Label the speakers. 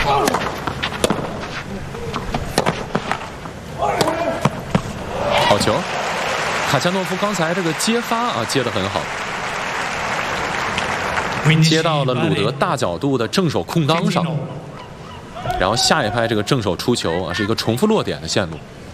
Speaker 1: 好球！卡恰诺夫刚才这个接发啊，接得很好，接到了鲁德大角度的正手空当上，然后下一拍这个正手出球啊，是一个重复落点的线路。